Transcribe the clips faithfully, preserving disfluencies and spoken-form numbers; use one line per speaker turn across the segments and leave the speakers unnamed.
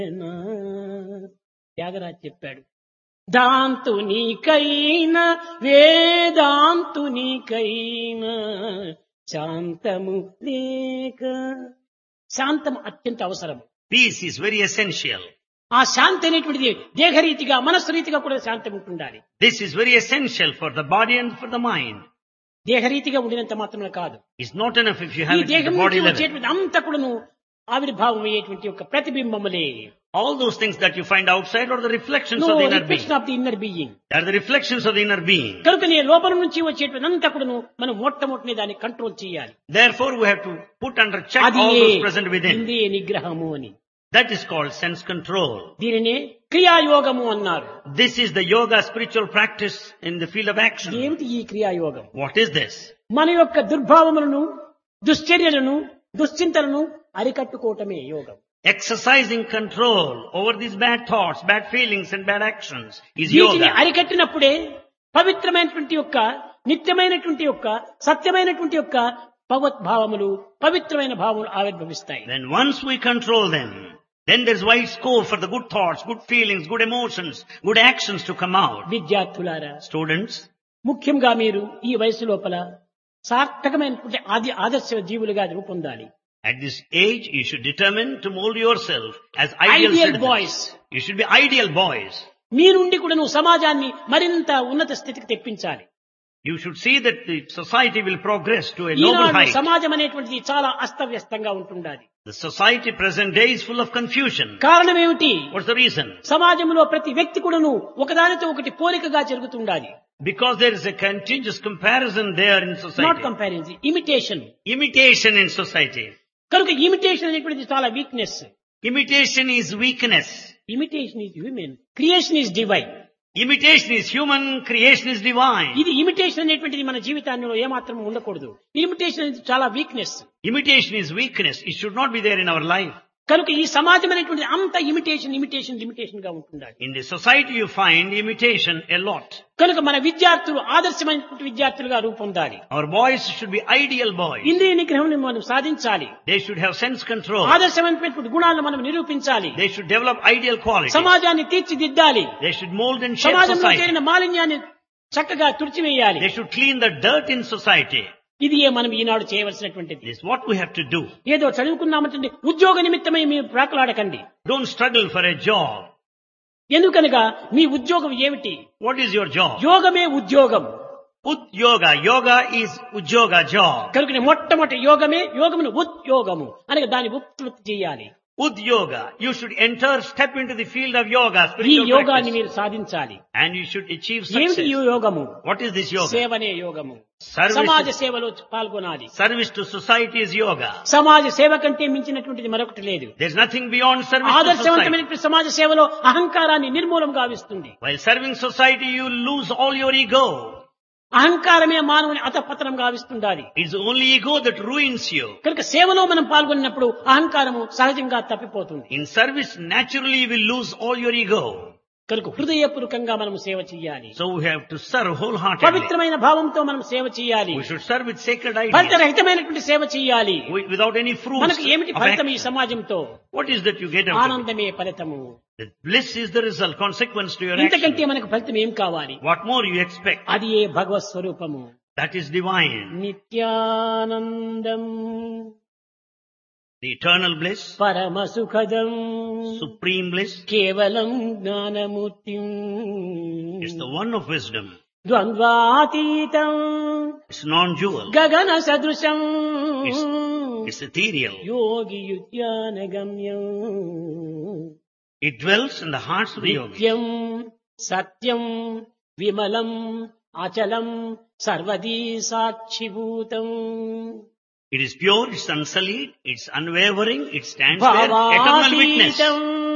త్యాగరాజ్ చెప్పాడు, దాంతునికైనా వేదాంతునికైనా శాంతము లేక. శాంతం అత్యంత అవసరం.
Peace is very essential.
ఆ శాంతి అనేటువంటిది దేహరీతిగా మనస్సు రీతిగా కూడా శాంతం ఉంటుండాలి.
This is very essential for the body and for the mind.
దేహరీతిగా ఉండినంత మాత్రమే కాదు,
It's not enough if you
ఈ
have it at
దేహం
the body
నుంచి
level.
వచ్చేటువంటి అంతా కూడాను ఆవిర్భావం అయ్యేటువంటి ఒక ప్రతిబింబములే.
All those things that you find outside are the reflections
no
of the inner being.
Reflection of the inner being.
They are the reflections of the inner being.
కనుక నీ లోపల నుంచి వచ్చేటువంటి అంతా కూడాను మనం మొట్టమొదటి దాన్ని కంట్రోల్ చేయాలి.
Therefore, we have to put under check
అది
all those present within.
ఇంద్రియ నిగ్రహము అని.
That is called sense control.
దీనినే క్రియాయోగము అన్నారు.
This is the yoga spiritual practice in the field of action.
ఏమిటి ఈ క్రియాయోగం?
What is this?
మన యొక్క దుర్భావములను, దుశ్చర్యలను, దుశ్చింతలను అరికట్టుకోవటమే యోగం.
Exercising control over these bad thoughts, bad feelings and bad actions is
వీటిని
yoga.
అరికట్టినప్పుడే పవిత్రమైనటువంటి యొక్క నిత్యమైనటువంటి యొక్క సత్యమైనటువంటి యొక్క భగవద్భావములు, పవిత్రమైన భావములు ఆవిర్భవిస్తాయి.
Then once we control them, then there's wide scope for the good thoughts, good feelings, good emotions, good actions to come out.
విద్యార్థులారా,
Students,
ముఖ్యంగా మీరు ఈ వయసు లోపల సార్థకమైనటువంటి ఆది ఆదర్శ జీవులుగా రూపొందాలి.
at this age, you should determine to mold yourself as ideal
ideal
citizens.
Boys.
You should be ideal boys.
మీ నుండి కూడా నువ్వు సమాజాన్ని మరింత ఉన్నత స్థితికి తెప్పించాలి.
You should see that the society will progress to a noble
Eenadu
height.
సమాజం అనేటువంటిది చాలా అస్తవ్యస్తంగా ఉంటుండాలి.
The society present day is full of confusion.
కారణం ఏమిటి?
What's the reason?
సమాజంలో ప్రతి వ్యక్తి కూడాను ఒకదానితో ఒకటి పోలికగా జరుగుతుండాలి.
Because there is a continuous comparison there in
not
society.
Comparison, imitation.
Imitation in society.
కనుక ఇమిటేషన్ అనేటువంటిది చాలా weakness.
Imitation is weakness.
Imitation is human, creation is divine.
Imitation is human, creation is divine.
ఇది imitation అనేటువంటిది మన జీవితాల్లో ఏమాత్రం ఉండకూడదు. Imitation అనేది చాలా weakness.
Imitation is weakness. It should not be there in our life.
కనుక ఈ సమాజం అనేటువంటి అంత ఇమిటేషన్ ఇమిటేషన్ ఇమిటేషన్ గా ఉంటుండాలి.
In the society you find imitation a lot.
కనుక మన విద్యార్థులు ఆదర్శమైనటువంటి విద్యార్థులుగా రూపొందాలి.
Our boys should be ideal boys.
ఇంద్రియ నిగ్రహం మనం సాధించాలి.
They should have sense control.
ఆదర్శమైనటువంటి గుణాలను మనం నిరూపించాలి.
They should develop ideal qualities.
సమాజాన్ని తీర్చిదిద్దాలి.
They should mold and shape
సమాజంలో
society.
చేరిన మాలిన్యాన్ని చక్కగా తుడిచివేయాలి.
They should clean the dirt in society.
ఇది మనం ఈనాడు చేయవలసినటువంటిది.
This is what we have to do.
ఏదో చదువుకున్నామంటే ఉద్యోగ నిమిత్తమై మీరు ప్రాకులాడకండి.
Don't struggle for a job.
ఎందుకనగా మీ ఉద్యోగం ఏమిటి?
What is your job?
యోగమే ఉద్యోగం.
Udyoga. Yoga is udyoga, job.
కనుక మొట్టమొదటి యోగమే, యోగమును ఉద్యోగము అనగా దాన్ని ఉత్పత్తి చేయాలి.
Udyoga. You should enter, step into the field of yoga,
ఈ
spiritual
యోగాన్ని
practice.
మీరు సాధించాలి.
And you should achieve
ఏమిటి ఈ
success.
యోగము?
What is this yoga?
సేవనే యోగము.
Service,
సమాజ సేవలో పాల్గొనాలి.
service to society is yoga.
సమాజ సేవ కంటే మించినటువంటిది మరొకటి లేదు.
There's nothing beyond service to society.
ఆదర్శవంతమైనటువంటి సమాజ సేవలో అహంకారాన్ని నిర్మూలం గావిస్తుంది.
While serving society, you lose all your ego.
అహంకారమే మానవుని అతపతనం గావిస్తుండాలి.
It's only ego that ruins you.
కనుక సేవలో మనం పాల్గొన్నప్పుడు అహంకారము సహజంగా తప్పిపోతుంది.
In service, naturally you will lose all your ego.
కనుక హృదయపూర్వకంగా మనం సేవ చేయాలి.
So we have to serve wholeheartedly.
పవిత్రమైన భావంతో మనం సేవ చేయాలి.
We should serve with sacred
ఫలిత
ideas.
రహితమైనటువంటి సేవ చేయాలి.
We- Without any fruits.
మనకు ఏమిటి
of
ఫలితం ఈ
action.
సమాజంతో?
What is that you get out of it?
ఆనందమే ఫలితము.
The bliss is the result, consequence to your
ఇంతకంటే
action.
మనకు ఫలితం ఏం కావాలి?
What more you expect?
అది ఏ భగవత్ స్వరూపము.
That is divine.
Nityanandam
The eternal bliss,
పరమ సుఖదం
supreme bliss,
కేవలం జ్ఞానమూర్తిం
is the one of wisdom.
ద్వంద్వాతీతం
It's non-dual.
గగన సదృశం
It's, it's ethereal.
యోగి యుజ్ఞాన గమ్యం
It dwells in the hearts of the yogis.
నిత్యం సత్యం విమలం అచలం సర్వదీ సాక్షిభూతం
It is pure, it's unsullied, it's unwavering, it stands there, eternal witness.
భావాతీతం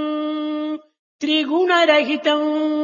త్రిగుణరహితం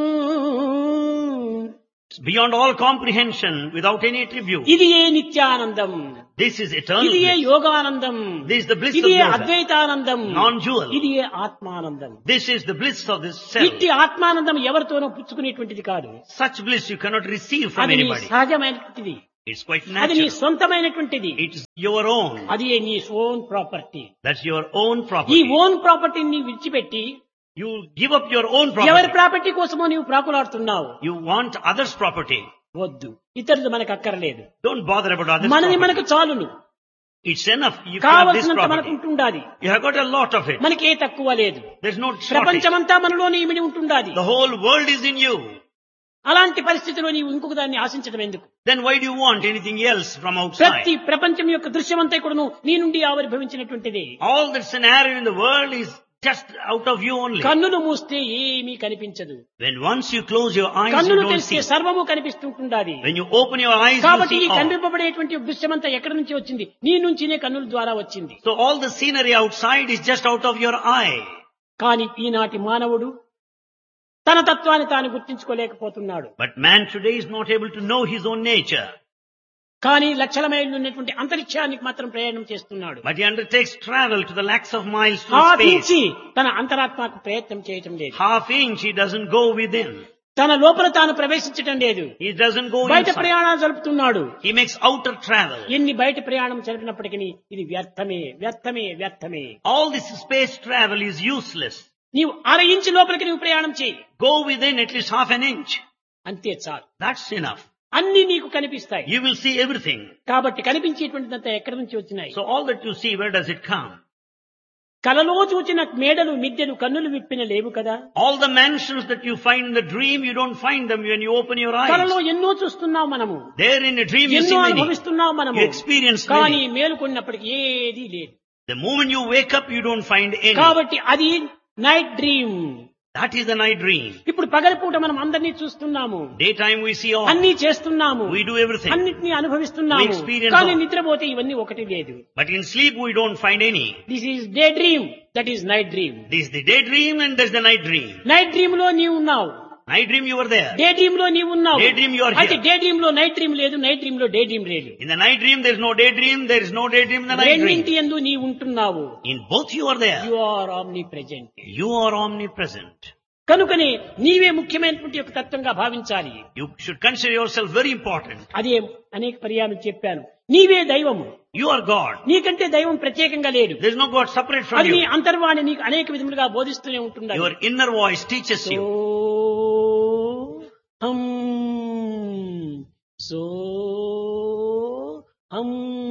It's beyond all comprehension, without any attribute.
ఇది ఏ నిత్యానందం.
This is eternal
ఇది ఏ
bliss.
Yoganandam.
This is the bliss
ఇది
of
A
yoga.
అద్వైతానందం.
Non-dual.
ఇది ఏ ఆత్మానందం.
This is the bliss of this self.
ఇట్టి ఆత్మానందం ఎవరితోనూ పుచ్చుకునేటువంటిది కాదు.
Such bliss you cannot receive from
అది నీ
anybody.
సహజమైనటువంటిది.
It's quite
అది నీ
natural.
సొంతమైనటువంటిది.
It's your own.
అది నీ own property.
That's your own
ఈ
property.
ఓన్ ప్రాపర్టీని విడిచిపెట్టి
You give up your own
ఎవరి
property.
ప్రాపర్టీ కోసమో నీవు ప్రాకులాడుతున్నావు.
You want others' property.
వద్దు, ఇతరులు మనకు అక్కర్లేదు.
Don't bother about others'
మనది
property.
మనకు చాలును.
It's enough. You can have this
కావలసినంత మనకు
property.
ఉంటుండాలి.
You have got a lot of it.
మనకి ఏ తక్కువ లేదు.
There's no shortage.
ప్రపంచమంతా మనలోనే ఇమిడి ఉంటుండాలి.
The whole world is in you.
అలాంటి పరిస్థితిలో నీవు ఇంకొక దాన్ని ఆశించడం ఎందుకు?
Then why do you want anything else from outside?
ప్రతి ప్రపంచం యొక్క దృశ్యమంతా కూడాను నీ నుండి ఆవిర్భవించినటువంటిది.
All the scenario in the world is just out of you only.
కన్నులు మూస్తే ఏమీ కనిపించదు.
When once you close your eyes, you
కన్నులు
don't
తెరిస్తే
see.
సర్వము కనిపిస్తుంటుండాలి.
When you open your eyes, you
కాబట్టి ఈ
see all.
కనిపింపబడేటువంటి దృశ్యమంతా ఎక్కడి నుంచి వచ్చింది? నీ నుంచినే కన్నుల ద్వారా వచ్చింది.
So all the scenery outside is just out of your eye.
కానీ ఈనాటి మానవుడు తన తత్వాన్ని తాను గుర్తించుకోలేకపోతున్నాడు.
But man today is not able to know his own nature.
కానీ లక్షల మైళ్ళు ఉన్నటువంటి అంతరిక్షానికి మాత్రం ప్రయాణం చేస్తున్నాడు.
But he undertakes travel to the lakhs of miles to
half
space.
ఇంచి తన అంతరాత్మకు ప్రయత్నం చేయటం లేదు.
Half inch he doesn't go within.
తన లోపల తాను ప్రవేశించటం లేదు.
He doesn't go
బయట
inside.
ప్రయాణాలు జరుపుతున్నాడు.
He makes outer travel.
ఎన్ని బయట ప్రయాణం జరిపినప్పటికీ ఇది వ్యర్థమే వ్యర్థమే వ్యర్థమే.
All this space travel is useless.
నీవు అర ఇంచు లోపలికి నీవు ప్రయాణం చేయి,
Go within at least half an inch.
అంతే చాలు.
That's enough.
అన్ని నీకు కనిపిస్తాయి.
You will see everything.
కాబట్టి కనిపించేటువంటిదంతా ఎక్కడి నుంచి వచ్చినాయి?
So all that you see, where does it come?
కలలో చూచిన మేడలు మిద్దెలు కన్నులు విప్పిన లేవు కదా.
All the mansions that you find in the dream, you don't find them when you open your
కలలో
eyes.
ఎన్నో చూస్తున్నావు మనము,
There in a dream you
ఎన్నో
see many.
అనుభవిస్తున్నావు మనము.
You experience
కానీ
many.
మేలుకొన్నప్పటికీ ఏదీ లేదు.
The moment you wake up, you don't find any.
కాబట్టి అది night dream.
That is the night dream.
ఇప్పుడు పగలపూట మనం అందరినీ చూస్తున్నాము,
Daytime we see all.
అన్ని చేస్తున్నాము,
We do everything.
అన్నిటినీ అనుభవిస్తున్నాము.
We experience
కానీ
all.
నిద్రపోతే ఇవన్నీ ఒకటి లేదు.
But in sleep we don't find any.
This is day dream, that is night dream.
This is the daydream and there's the night dream.
Night dream లో నీవు ఉన్నావు,
Night dream you were there.
Day dream లో నీవు ఉన్నావు.
Daydream you are
అయితే
here.
Day dream లో night dream లేదు, night dream లో డే డ్రీమ్ లేదు.
In the night dream there is no daydream, there is no daydream in the night dream.
రెండింటి యందు నీవు ఉంటున్నావు.
In both you are there.
You are omni present.
You are omnipresent.
కనుకనే నీవే ముఖ్యమైనటువంటి ఒక తత్వంగా భావించాలి.
You should consider yourself very important.
అదే అనేక పర్యాయం చెప్పాను. నీవే దైవము.
You are God.
నీకంటే దైవం ప్రత్యేకంగా లేడు.
There is no God separate from
అది నీ
you.
అంతర్వాణి నీకు అనేక విధములుగా బోధిస్తూనే ఉంటుంది.
Your inner voice teaches you.
హం సో హం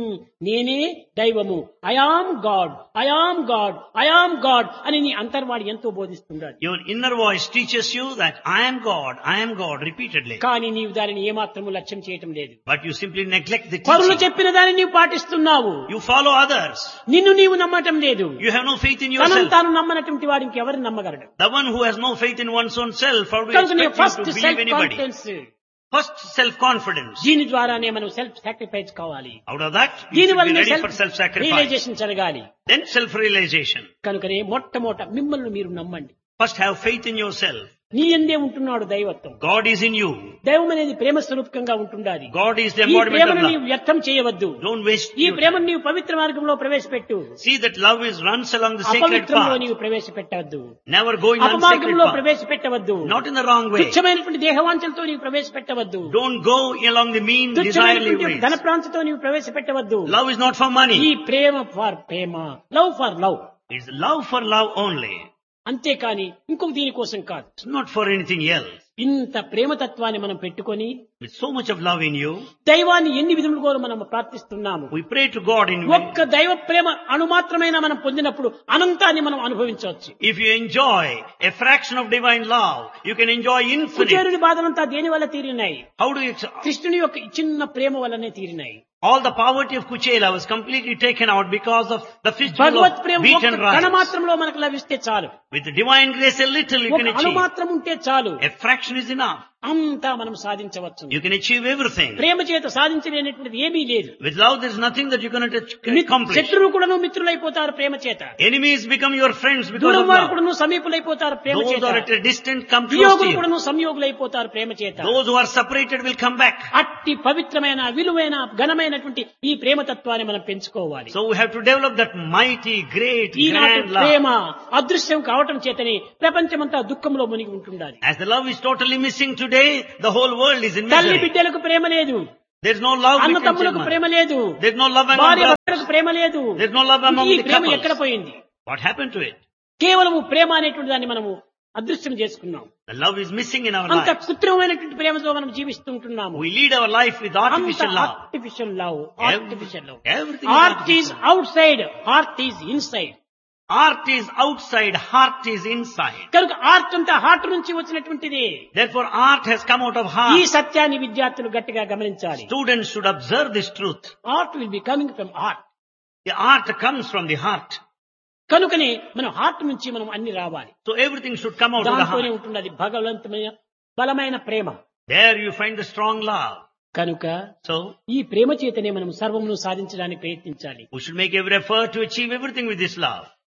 నేనే దైవము, I am God, I am God, I am God అని నీ అంతర్వాణి ఎంతో బోధిస్తున్నాడు.
Your inner voice teaches you that I am God, I am God repeatedly.
కానీ నీవు దానిని ఏమాత్రము లక్ష్యం చేయటం లేదు.
But you simply neglect the
పరులు
teaching.
చెప్పిన దాన్ని నీవు పాటిస్తున్నావు.
You follow others.
నిన్ను నీవు నమ్మటం లేదు.
You have no faith in
తనను
yourself.
తాను నమ్మనటువంటి వాడికి ఎవరిని నమ్మగలడు?
The one who has no faith in one's own self, how do you
కనుక నీ
expect him
first
to believe
self
anybody?
Confidence,
First self-confidence.
దీని ద్వారానే మనం సెల్ఫ్ సాక్రిఫైస్ కావాలి.
Out of that, you
దీని
should be
వల్ల
ready
self
for self-sacrifice.
Realisation జరగాలి.
Then self-realization.
కనుకనే మొట్టమొదట మిమ్మల్ని మీరు నమ్మండి.
First have faith in yourself.
నీ ఎందే ఉంటున్నాడు దైవత్వం.
God is in you.
దైవం అనేది ప్రేమ స్వరూపకంగా ఉంటుండాలి.
God is the
ఈ
embodiment of
ప్రేమను
love.
నీవు వ్యర్థం చేయవద్దు.
Don't waste
ఈ
your time.
ప్రేమను నీవు పవిత్ర మార్గంలో ప్రవేశపెట్టు.
See that love is runs along the sacred
అపవిత్రంలో
path.
నీవు ప్రవేశపెట్టవద్దు.
Never going on sacred
అపమార్గంలో
path.
ప్రవేశపెట్టవద్దు.
Not in the wrong way.
తుచ్చమైనటువంటి దేహవాంఛలతో నీవు ప్రవేశపెట్టవద్దు.
Don't go along the mean, desirely
తుచ్చమైనటువంటి ధన
ways.
ప్రాంతంతో నీవు ప్రవేశపెట్టవద్దు.
Love is not for
ఈ
money.
Prema for Prema, love for love.
It's love for love only.
అంతేకాని ఇంకొక దీనికోసం కాదు.
It's not for anything else.
ఇంత ప్రేమతత్వాన్ని మనం పెట్టుకొని
With so much of love in you,
దైవాన్ని ఎన్ని విధములుగా మనం ప్రార్థిస్తున్నాము.
we pray to God in
ఒక్క దైవ ప్రేమ అణుమాత్రమైన మనం పొందినప్పుడు అనంతాన్ని మనం అనుభవించవచ్చు.
If you enjoy a fraction of divine love, you can enjoy infinite.
కుచేరుని బాధలంతా దేని వల్ల తీరినాయి?
How do you... ex-
కృష్ణుని యొక్క చిన్న ప్రేమ వల్లనే తీరినాయి.
All the poverty of Kuchela was completely taken out because of the festival
Bhagwat
of
Prema
beaten
ఒక్క కణ
rice.
మాత్రంలో మనకు లభిస్తే చాలు.
With the divine grace a little you
ఒక
can
అణు
achieve.
మాత్రం ఉంటే చాలు.
A fraction is enough.
అంతా మనం సాధించవచ్చు.
You can achieve everything.
ప్రేమ చేత సాధించలేనటువంటిది ఏమీ లేదు.
With love there is nothing that you cannot ach-
myth-
accomplish.
శత్రువు కూడాను మిత్రులైపోతారు ప్రేమ చేత.
Enemies become your friends because
దూరం
of
వారు
love.
కూడాను సమీపులైపోతారు ప్రేమ
Those
చేత.
who are at a distance come close to
వియోగులు
you.
కూడాను సంయోగులైపోతారు ప్రేమ చేత.
Those who are separated will come back.
అట్టి పవిత్రమైన విలువైన ఘనమైనటువంటి ఈ ప్రేమతత్వాన్ని మనం పెంచుకోవాలి.
So we have to develop that mighty, great,
ఈనాటి
grand love.
ప్రేమ అదృశ్యం కావటం చేతనే ప్రపంచమంతా దుఃఖంలో మునిగి ఉంటుండాలి.
As the love is totally missing today, the whole world is in
తల్లి
misery.
బిడ్డలకు ప్రేమ లేదు,
There is no love
అన్న
between
తమ్ములకు
children.
ప్రేమ లేదు,
There is no love among
భార్య
brothers.
భర్తలకు ప్రేమ లేదు.
There is no love among
ఈ
the
ప్రేమ
couples.
ఎక్కడ పోయింది?
What happened to it?
కేవలము ప్రేమ అనేటువంటి దాన్ని మనము అదృశ్యం చేసుకున్నాం.
The love is missing in our
అంత
lives.
కృత్రిమమైనటువంటి ప్రేమతో మనం జీవిస్తుంటున్నాము.
We lead our life with artificial love.
Artificial love, artificial love.
Everything is
heart is
artificial.
Out side, heart is inside.
Art is outside, heart is inside.
కనుక art అంతా heart నుంచి వచ్చినటువంటిది.
Therefore, art has come out of
ఈ
heart.
సత్యాన్ని విద్యార్థులు గట్టిగా గమనించాలి.
Students should observe this truth.
Art will be coming from heart.
The art comes from the heart.
కనుకనే మనం హార్ట్ నుంచి మనం అన్ని రావాలి.
So everything should come out of the
దాంతోనే
heart.
ఉంటున్నది భగవంతమైన బలమైన ప్రేమ.
There you find the strong love.
కనుక
So,
ఈ ప్రేమ చేతనే మనం సర్వమును సాధించడానికి ప్రయత్నించాలి.
we should make every effort to achieve everything with this love.